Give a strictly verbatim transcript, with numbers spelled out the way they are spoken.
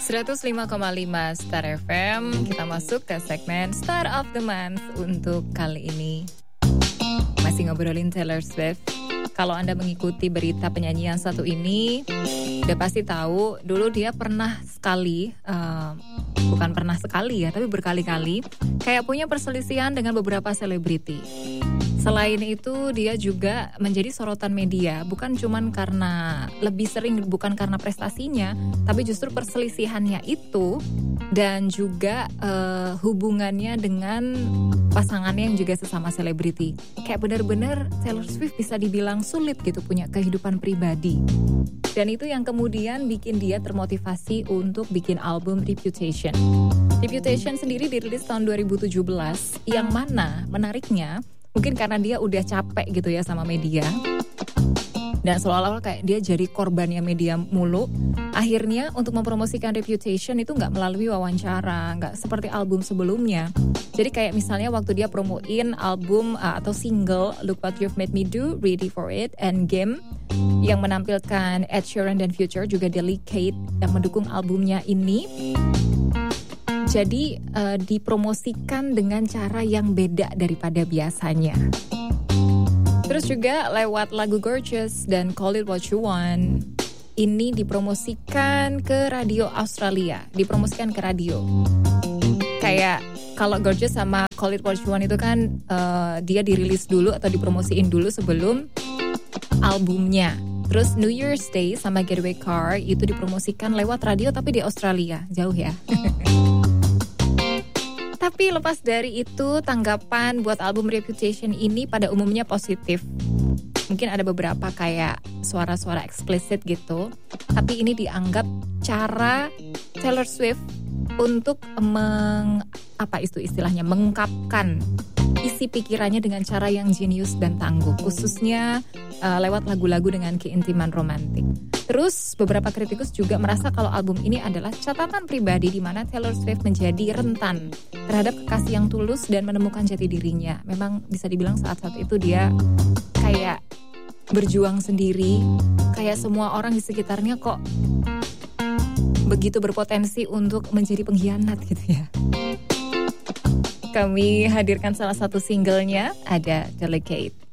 seratus lima koma lima Star F M. Kita masuk ke segmen Star of the Month untuk kali ini. Masih ngobrolin Taylor Swift. Kalau Anda mengikuti berita penyanyi yang satu ini, udah pasti tahu dulu dia pernah sekali, uh, bukan pernah sekali ya, tapi berkali-kali kayak punya perselisihan dengan beberapa selebriti. Selain itu dia juga menjadi sorotan media, bukan cuman karena lebih sering bukan karena prestasinya, tapi justru perselisihannya itu dan juga uh, hubungannya dengan pasangannya yang juga sesama selebriti. Kayak benar-benar Taylor Swift bisa dibilang sulit gitu punya kehidupan pribadi. Dan itu yang kemudian bikin dia termotivasi untuk bikin album Reputation. Reputation sendiri dirilis tahun dua ribu tujuh belas, yang mana menariknya mungkin karena dia udah capek gitu ya sama media. Dan seolah-olah kayak dia jadi korbannya media mulu. Akhirnya untuk mempromosikan Reputation itu gak melalui wawancara, gak seperti album sebelumnya. Jadi kayak misalnya waktu dia promoin album uh, atau single Look What You've Made Me Do, Ready For It, and Game yang menampilkan Ed Sheeran dan Future, juga Delicate yang mendukung albumnya ini. Jadi uh, dipromosikan dengan cara yang beda daripada biasanya. Terus juga lewat lagu Gorgeous dan Call It What You Want, ini dipromosikan ke radio Australia, dipromosikan ke radio. Kayak kalau Gorgeous sama Call It What You Want itu kan uh, dia dirilis dulu atau dipromosiin dulu sebelum albumnya. Terus New Year's Day sama Getaway Car itu dipromosikan lewat radio tapi di Australia, jauh ya. Tapi lepas dari itu, tanggapan buat album Reputation ini pada umumnya positif. Mungkin ada beberapa kayak suara-suara eksplisit gitu, tapi ini dianggap cara Taylor Swift untuk meng, apa itu istilahnya, mengungkapkan isi pikirannya dengan cara yang jenius dan tangguh, khususnya uh, lewat lagu-lagu dengan keintiman romantik. Terus beberapa kritikus juga merasa kalau album ini adalah catatan pribadi di mana Taylor Swift menjadi rentan terhadap kekasih yang tulus dan menemukan jati dirinya. Memang bisa dibilang saat-saat itu dia kayak berjuang sendiri, kayak semua orang di sekitarnya kok begitu berpotensi untuk menjadi pengkhianat gitu ya. Kami hadirkan salah satu singlenya, ada Delicate.